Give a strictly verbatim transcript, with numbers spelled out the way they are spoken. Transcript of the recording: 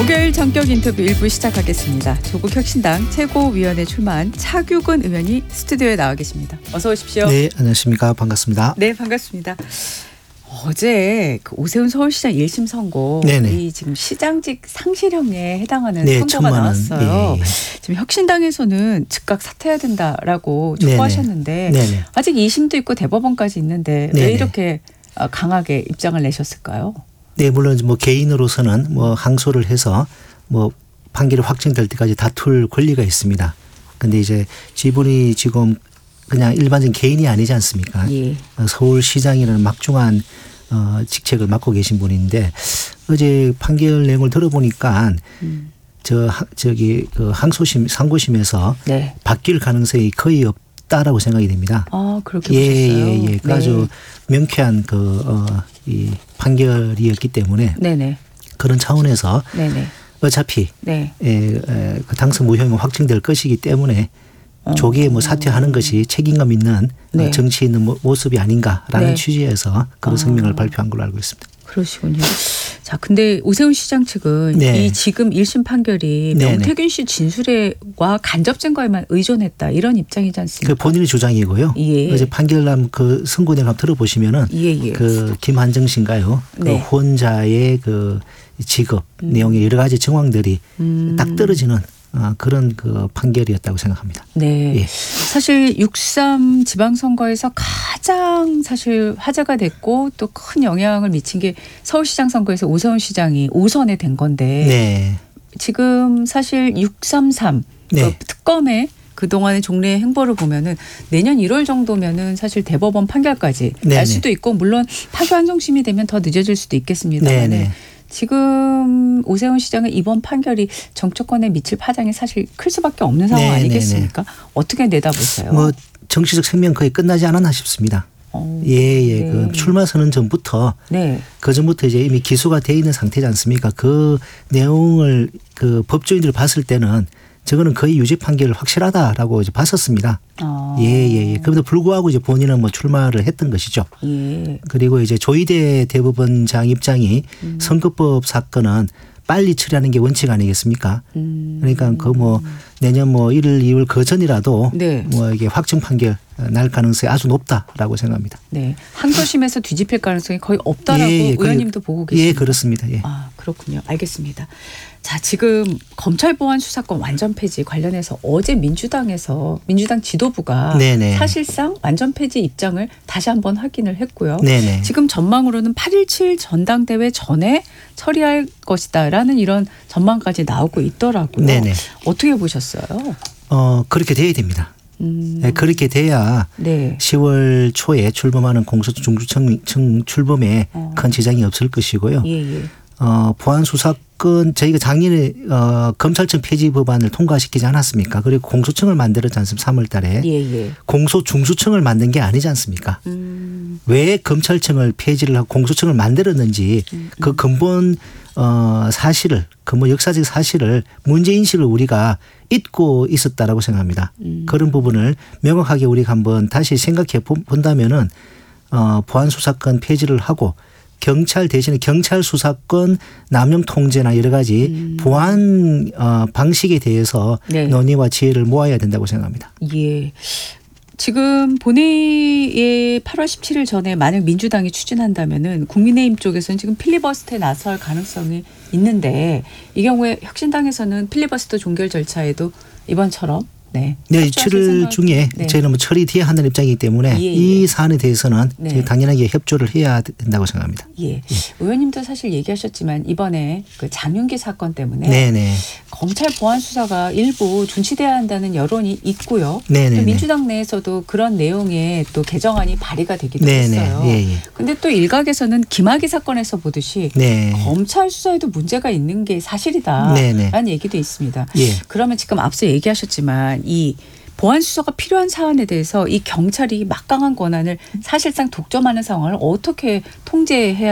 목요일 전격 인터뷰 일 부 시작하겠습니다. 조국 혁신당 최고위원회 출마한 차규근 의원이 스튜디오에 나와 계십니다. 어서 오십시오. 네, 안녕하십니까. 반갑습니다. 네, 반갑습니다. 어제 그 오세훈 서울시장 일 심 선고, 네네. 이 지금 시장직 상실형에 해당하는 네, 선고가 나왔어요. 예, 예. 지금 혁신당에서는 즉각 사퇴해야 된다라고 촉구하셨는데 네네. 아직 이 심도 있고 대법원까지 있는데 네네. 왜 이렇게 강하게 입장을 내셨을까요? 네, 물론 뭐 개인으로서는 뭐 항소를 해서 뭐 판결이 확정될 때까지 다툴 권리가 있습니다. 그런데 이제 지분이 지금 그냥 일반적인 개인이 아니지 않습니까? 예. 서울시장이라는 막중한 어, 직책을 맡고 계신 분인데 어제 판결 내용을 들어보니까 음. 저 저기 그 항소심 상고심에서 네. 바뀔 가능성이 거의 없다라고 생각이 됩니다. 아, 그렇게 예, 보셨어요? 예, 예. 네. 아주 명쾌한 그 어, 이 판결이었기 때문에 네네. 그런 차원에서 네네. 어차피 네. 에, 에, 그 당선 무효가 확정될 것이기 때문에 어. 조기에 뭐 사퇴하는 것이 책임감 있는 네. 정치 있는 모습이 아닌가라는 네. 취지에서 그런 성명을 아. 발표한 걸로 알고 있습니다. 그러시군요. 자, 근데 오세훈 시장 측은 네. 이 지금 일 심 판결이 네네. 명태균 씨 진술과 간접 증거에만 의존했다 이런 입장이지 않습니까? 그 본인의 주장이고요. 예. 어제 판결남 그 선고 내용 한번 들어보시면은 예예. 그 김한정 씨인가요? 네. 그 혼자의 그 직업 음. 내용의 여러 가지 정황들이 음. 딱 떨어지는. 아, 그런 그 판결이었다고 생각합니다. 네. 예. 사실 육삼 지방선거에서 가장 사실 화제가 됐고 또 큰 영향을 미친 게 서울시장 선거에서 오세훈 시장이 오 선에 된 건데 네. 지금 사실 육삼삼 네. 그 특검의 그동안의 종래의 행보를 보면은 내년 일월 정도면은 사실 대법원 판결까지 네네. 날 수도 있고 물론 파기 환송심이 되면 더 늦어질 수도 있겠습니다만 네. 지금 오세훈 시장은 이번 판결이 정치권에 미칠 파장이 사실 클 수밖에 없는 상황 네네네. 아니겠습니까? 어떻게 내다보세요? 뭐 정치적 생명 거의 끝나지 않았나 싶습니다. 어, 예, 예. 네. 그 출마 선언 전부터 네. 그 전부터 이제 이미 기소가 돼 있는 상태지 않습니까? 그 내용을 그 법조인들이 봤을 때는 저거는 거의 유죄 판결 확실하다라고 이제 봤었습니다. 아. 예, 예, 예. 그럼에도 불구하고 이제 본인은 뭐 출마를 했던 것이죠. 예. 그리고 이제 조희대 대법원장 입장이 음. 선거법 사건은 빨리 처리하는 게 원칙 아니겠습니까? 음. 그러니까 그 뭐 내년 뭐 일 월, 이 월 그 전이라도 네. 뭐 이게 확정 판결 날 가능성이 아주 높다라고 생각합니다. 네, 항소심에서 뒤집힐 가능성이 거의 없다라고 예, 예. 의원님도 보고 계십니다. 예, 그렇습니다. 예. 아, 그렇군요. 알겠습니다. 자, 지금 검찰 보안 수사권 완전 폐지 관련해서 어제 민주당에서 민주당 지도부가 네네. 사실상 완전 폐지 입장을 다시 한번 확인을 했고요. 네네. 지금 전망으로는 팔 일칠 전당대회 전에 처리할 것이다라는 이런 전망까지 나오고 있더라고요. 네네. 어떻게 보셨어요? 어, 그렇게 돼야 됩니다. 음. 네, 그렇게 돼야 네. 시월 초에 출범하는 공소청 중수청 출범에 어. 큰 지장이 없을 것이고요. 예, 예. 어, 보안 수사권 저희가 작년에 어, 검찰청 폐지 법안을 통과시키지 않았습니까? 그리고 공소청을 만들었지 않습니까? 삼월 달에. 예, 예. 공소 중수청을 만든 게 아니지 않습니까? 음. 왜 검찰청을 폐지를 하고 공소청을 만들었는지 음, 음. 그 근본 어, 사실을 근본 역사적 사실을 문제인식을 우리가 잊고 있었다라고 생각합니다. 음. 그런 부분을 명확하게 우리가 한번 다시 생각해 본다면은 어, 보안 수사권 폐지를 하고 경찰 대신에 경찰 수사권 남용 통제나 여러 가지 음. 보안 어, 방식에 대해서 네. 논의와 지혜를 모아야 된다고 생각합니다. 예. 지금 본회의에 팔월 십칠일 전에 만약 민주당이 추진한다면은 국민의힘 쪽에서는 지금 필리버스터에 나설 가능성이 있는데 이 경우에 혁신당에서는 필리버스터 종결 절차에도 이번처럼 네. 네, 칠월 중에 네. 저희는 뭐 처리 뒤에 한다는 입장이기 때문에 예, 예. 이 사안에 대해서는 네. 당연하게 협조를 해야 된다고 생각합니다. 예. 예. 의원님도 사실 얘기하셨지만 이번에 그 장윤기 사건 때문에 네네. 검찰 보안 수사가 일부 중치돼야 한다는 여론이 있고요. 네네. 민주당 내에서도 그런 내용의 또 개정안이 발의가 되기도 네네. 했어요. 그런데 예, 예. 또 일각에서는 김학의 사건에서 보듯이 네. 검찰 수사에도 문제가 있는 게 사실이다라는 얘기도 있습니다. 예. 그러면 지금 앞서 얘기하셨지만 이 보안 수사가 필요한 사안에 대해서 이 경찰이 막강한 권한을 사실상 독점하는 상황을 어떻게 통제해야